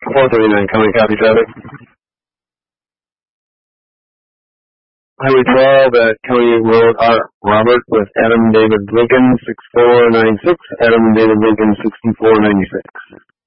439, county copy traffic. Highway 12 at County Road Robert with Adam David Lincoln 6496, Adam David Lincoln 6496.